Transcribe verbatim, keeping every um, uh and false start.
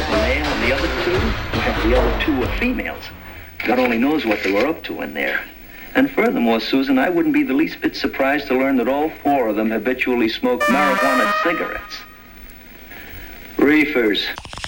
was a male, and the other two, well, the other two were females. God only knows what they were up to in there. And furthermore, Susan, I wouldn't be the least bit surprised to learn that all four of them habitually smoked marijuana cigarettes. Reefers.